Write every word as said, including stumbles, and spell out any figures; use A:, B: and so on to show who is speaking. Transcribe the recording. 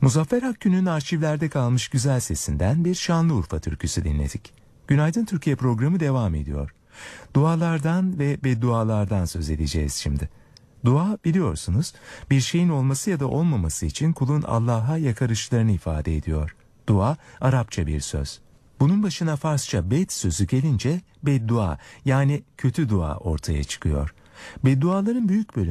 A: Muzaffer Akgün'ün arşivlerde kalmış güzel sesinden bir Şanlıurfa türküsü dinledik. Günaydın Türkiye programı devam ediyor. Dualardan ve beddualardan söz edeceğiz şimdi. Dua, biliyorsunuz, bir şeyin olması ya da olmaması için kulun Allah'a yakarışlarını ifade ediyor. Dua, Arapça bir söz. Bunun başına Farsça bed sözü gelince beddua, yani kötü dua ortaya çıkıyor. Bedduaların büyük bölümü